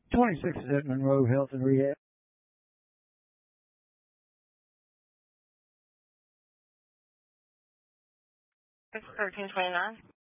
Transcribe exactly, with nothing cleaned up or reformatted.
twenty-six is at Monroe Health and Rehab. It's thirteen twenty-nine.